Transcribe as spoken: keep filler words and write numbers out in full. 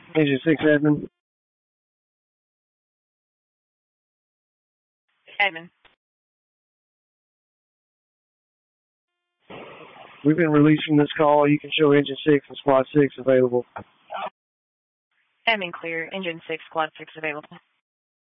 Engine six admin. Admin. We've been releasing this call. You can show engine six and squad six available. Admin clear. Engine six, squad six available.